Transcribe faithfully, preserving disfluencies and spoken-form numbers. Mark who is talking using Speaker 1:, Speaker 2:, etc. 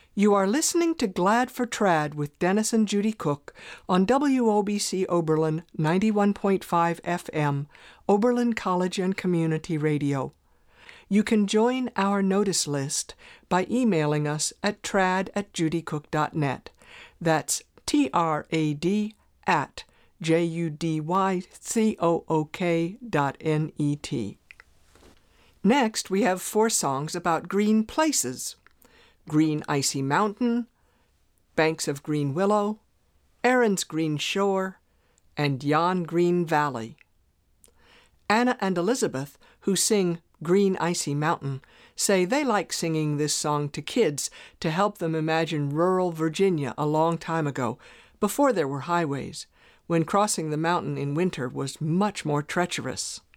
Speaker 1: You are listening to Glad for Trad with Dennis and Judy Cook on W O B C Oberlin ninety-one point five F M, Oberlin College and Community Radio. You can join our notice list by emailing us at trad at judycook dot net. That's T R A D at J U D Y C O O K dot N E T. Next, we have four songs about green places: Green Icy Mountain, Banks of Green Willow, Erin's Green Shore, and Yon Green Valley. Anna and Elizabeth, who sing Green Icy Mountain, say they like singing this song to kids to help them imagine rural Virginia a long time ago, before there were highways, when crossing the mountain in winter was much more treacherous.